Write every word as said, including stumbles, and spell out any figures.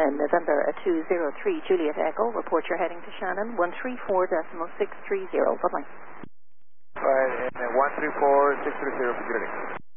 And November uh, two zero three, Juliet Echo, report you're heading to Shannon, one three four point six three zero. Bye-bye. All right, and one three four six three zero for Juliet.